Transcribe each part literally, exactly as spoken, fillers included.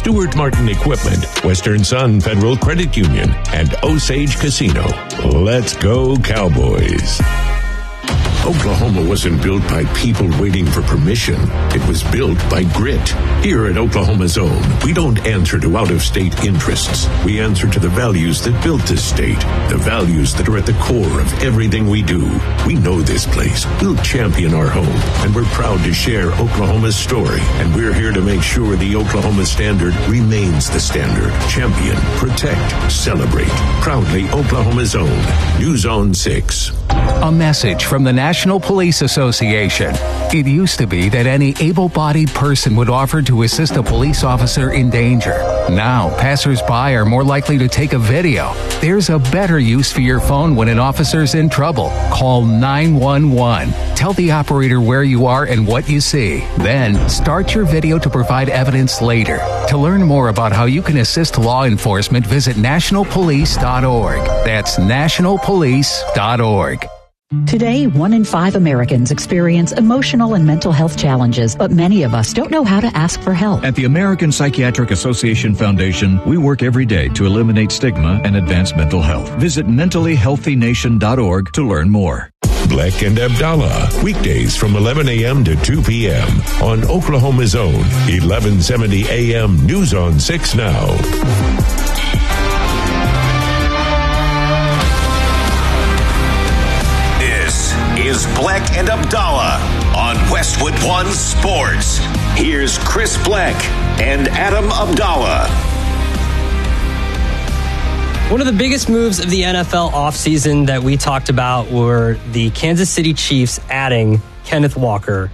Stuart Martin Equipment, Western Sun Federal Credit Union, and Osage Casino. Let's go, Cowboys. Oklahoma wasn't built by people waiting for permission. It was built by grit. Here at Oklahoma's Own, we don't answer to out-of-state interests. We answer to the values that built this state, the values that are at the core of everything we do. We know this place. We'll champion our home, and we're proud to share Oklahoma's story. And we're here to make sure the Oklahoma standard remains the standard. Champion, protect, celebrate. Proudly Oklahoma's Own. News on six. A message from the National Police Association. It used to be that any able-bodied person would offer to assist a police officer in danger. Now, passers-by are more likely to take a video. There's a better use for your phone when an officer's in trouble. Call nine one one. Tell the operator where you are and what you see. Then, start your video to provide evidence later. To learn more about how you can assist law enforcement, visit national police dot org. That's national police dot org. Today, one in five Americans experience emotional and mental health challenges, but many of us don't know how to ask for help. At the American Psychiatric Association Foundation, we work every day to eliminate stigma and advance mental health. Visit mentally healthy nation dot org to learn more. Black and Abdallah, weekdays from eleven a.m. to two p.m. on Oklahoma's Own, eleven seventy A M News on six Now. Is Black and Abdallah on Westwood One Sports. Here's Chris Black and Adam Abdallah. One of the biggest moves of the N F L offseason that we talked about were the Kansas City Chiefs adding Kenneth Walker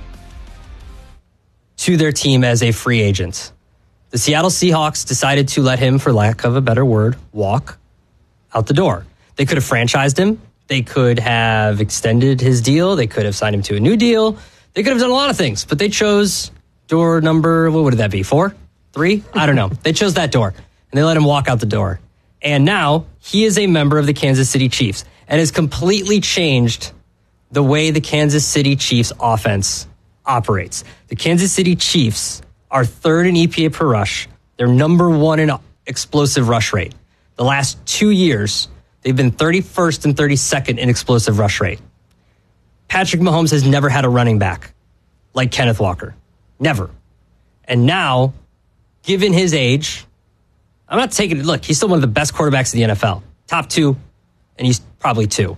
to their team as a free agent. The Seattle Seahawks decided to let him, for lack of a better word, walk out the door. They could have franchised him. They could have extended his deal. They could have signed him to a new deal. They could have done a lot of things, but they chose door number, what would that be, four? Three? I don't know. They chose that door, and they let him walk out the door. And now he is a member of the Kansas City Chiefs and has completely changed the way the Kansas City Chiefs offense operates. The Kansas City Chiefs are third in E P A per rush. They're number one in explosive rush rate. The last two years, they've been thirty-first and thirty-second in explosive rush rate. Patrick Mahomes has never had a running back like Kenneth Walker. Never. And now, given his age, I'm not taking it. Look, he's still one of the best quarterbacks in the N F L. Top two, and he's probably two.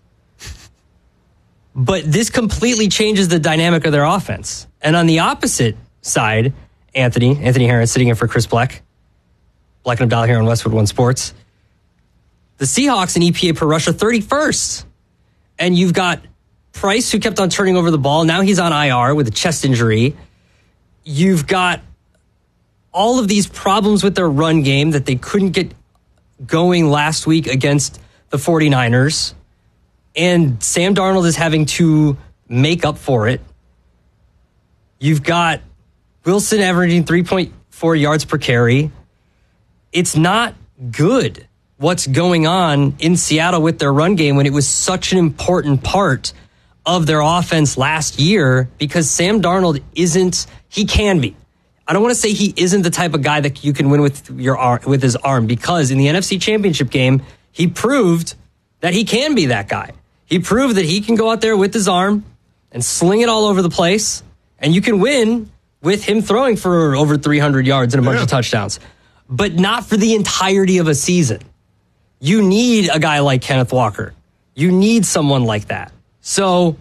But this completely changes the dynamic of their offense. And on the opposite side, Anthony, Anthony Herron sitting in for Chris Black, Black and Abdallah here on Westwood One Sports. The Seahawks in E P A per rush are thirty-first. And you've got Price, who kept on turning over the ball. Now he's on I R with a chest injury. You've got all of these problems with their run game that they couldn't get going last week against the 49ers. And Sam Darnold is having to make up for it. You've got Wilson averaging three point four yards per carry. It's not good what's going on in Seattle with their run game when it was such an important part of their offense last year, because Sam Darnold isn't, he can be. I don't want to say he isn't the type of guy that you can win with your arm, with his arm, because in the N F C Championship game, he proved that he can be that guy. He proved that he can go out there with his arm and sling it all over the place, and you can win with him throwing for over three hundred yards and a bunch yeah. of touchdowns, but not for the entirety of a season. You need a guy like Kenneth Walker. You need someone like that. So,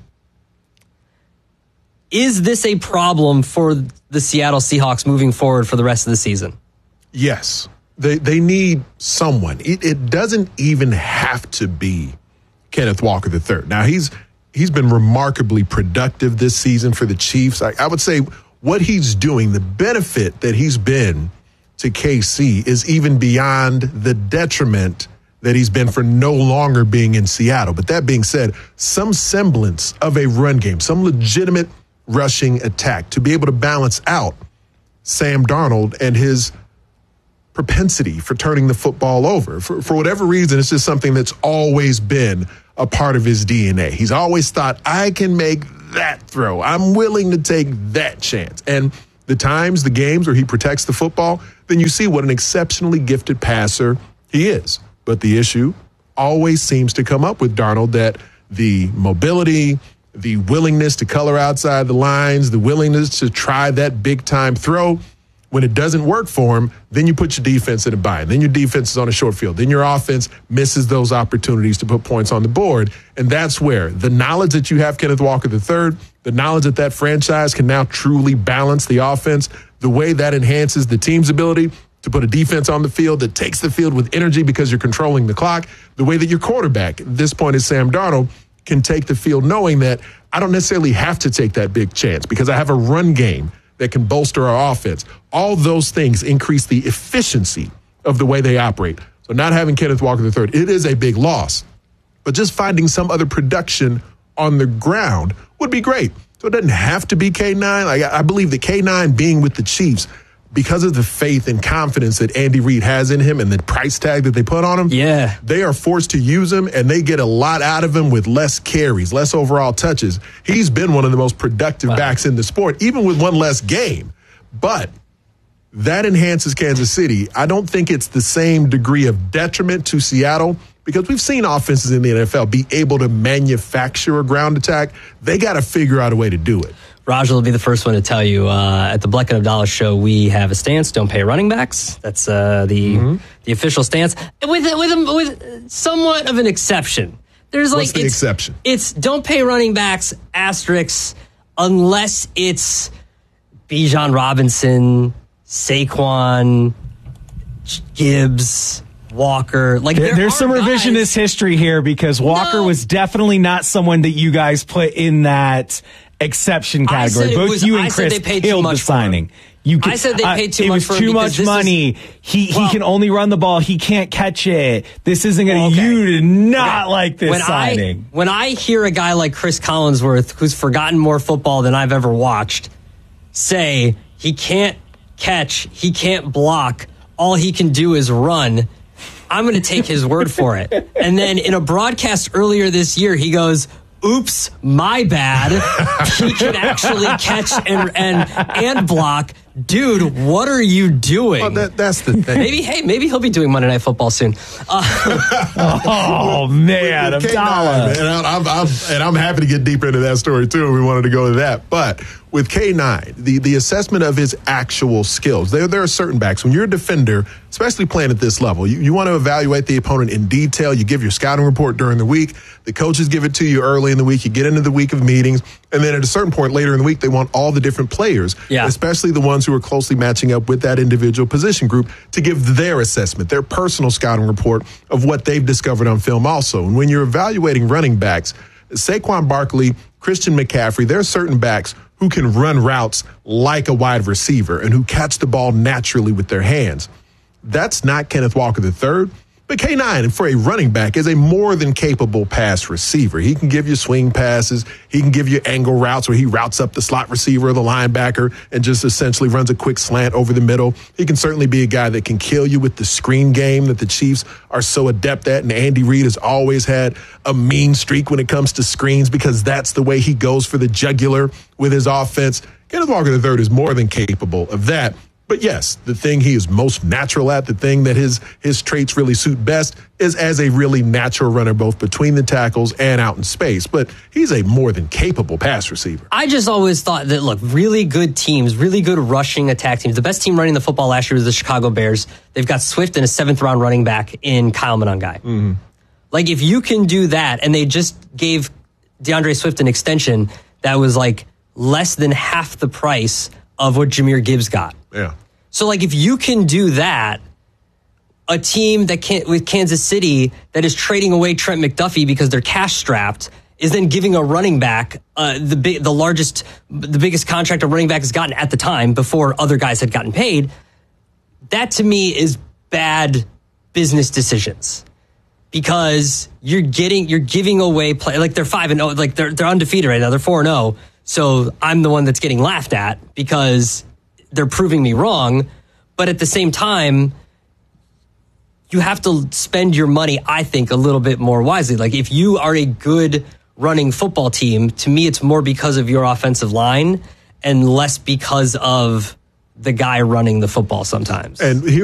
is this a problem for the Seattle Seahawks moving forward for the rest of the season? Yes. They they need someone. It, it doesn't even have to be Kenneth Walker the third. Now, he's he's been remarkably productive this season for the Chiefs. I, I would say what he's doing, the benefit that he's been to K C is even beyond the detriment that he's been for no longer being in Seattle. But that being said, some semblance of a run game, some legitimate rushing attack to be able to balance out Sam Darnold and his propensity for turning the football over. For, for whatever reason, it's just something that's always been a part of his D N A. He's always thought, I can make that throw. I'm willing to take that chance. And the times, the games where he protects the football, then you see what an exceptionally gifted passer he is. But the issue always seems to come up with Darnold, that the mobility, the willingness to color outside the lines, the willingness to try that big-time throw, when it doesn't work for him, then you put your defense in a bind. Then your defense is on a short field. Then your offense misses those opportunities to put points on the board. And that's where the knowledge that you have, Kenneth Walker the third, the knowledge that that franchise can now truly balance the offense, the way that enhances the team's ability to put a defense on the field that takes the field with energy because you're controlling the clock, the way that your quarterback, at this point is Sam Darnold, can take the field knowing that I don't necessarily have to take that big chance because I have a run game that can bolster our offense. All those things increase the efficiency of the way they operate. So not having Kenneth Walker the third, it is a big loss. But just finding some other production on the ground would be great. So it doesn't have to be K nine. Like, I believe that K nine being with the Chiefs, because of the faith and confidence that Andy Reid has in him and the price tag that they put on him, yeah, they are forced to use him, and they get a lot out of him with less carries, less overall touches. He's been one of the most productive wow. backs in the sport, even with one less game. But that enhances Kansas City. I don't think it's the same degree of detriment to Seattle, because we've seen offenses in the N F L be able to manufacture a ground attack. They got to figure out a way to do it. Raj will be the first one to tell you, uh, at the Bleck and Abdallah show, we have a stance: don't pay running backs. That's uh, the mm-hmm. the official stance, with with with somewhat of an exception. There's like What's the it's, exception? It's don't pay running backs asterisk unless it's Bijan Robinson, Saquon, Gibbs, Walker. Like there, there there's some revisionist guys. history here, because Walker no. was definitely not someone that you guys put in that exception category. Both was, you and I Chris killed the signing. You can, I said they paid too uh, much it was for him too much money. Is, he well, he can only run the ball. He can't catch it. This isn't going to. Okay. You did not okay. like this when signing. I, when I hear a guy like Chris Collinsworth, who's forgotten more football than I've ever watched, say he can't catch, he can't block, all he can do is run, I'm going to take his word for it. And then in a broadcast earlier this year, he goes, oops, my bad. He can actually catch and and and block. Dude, what are you doing? Well, that, that's the thing. Maybe, hey, maybe he'll be doing Monday Night Football soon. Uh, oh, man. Abdallah. And I'm, I'm, and I'm happy to get deeper into that story, too. We wanted to go to that. But with K nine, the, the assessment of his actual skills, there, there are certain backs. When you're a defender, especially playing at this level, you, you want to evaluate the opponent in detail. You give your scouting report during the week. The coaches give it to you early in the week. You get into the week of meetings. And then at a certain point later in the week, they want all the different players, yeah. especially the ones who are closely matching up with that individual position group, to give their assessment, their personal scouting report of what they've discovered on film also. And when you're evaluating running backs, Saquon Barkley, Christian McCaffrey, there are certain backs who can run routes like a wide receiver and who catch the ball naturally with their hands. That's not Kenneth Walker the third. But K nine, for a running back, is a more than capable pass receiver. He can give you swing passes. He can give you angle routes where he routes up the slot receiver or the linebacker and just essentially runs a quick slant over the middle. He can certainly be a guy that can kill you with the screen game that the Chiefs are so adept at. And Andy Reid has always had a mean streak when it comes to screens, because that's the way he goes for the jugular with his offense. Kenneth Walker the third is more than capable of that. But yes, the thing he is most natural at, the thing that his his traits really suit best, is as a really natural runner, both between the tackles and out in space. But he's a more than capable pass receiver. I just always thought that, look, really good teams, really good rushing attack teams. The best team running the football last year was the Chicago Bears. They've got Swift and a seventh round running back in Kyle Monangai. Mm-hmm. Like, if you can do that, and they just gave DeAndre Swift an extension that was like less than half the price of what Jahmyr Gibbs got. Yeah. So, like, if you can do that, a team that can't, with Kansas City, that is trading away Trent McDuffie because they're cash strapped, is then giving a running back uh, the big, the largest, the biggest contract a running back has gotten at the time before other guys had gotten paid. That to me is bad business decisions, because you're getting, you're giving away play. Like, they're five and oh, like they're they're undefeated right now. They're four and oh. So I'm the one that's getting laughed at because they're proving me wrong. But at the same time, you have to spend your money, I think, a little bit more wisely. Like, if you are a good running football team, to me, it's more because of your offensive line and less because of the guy running the football sometimes. And here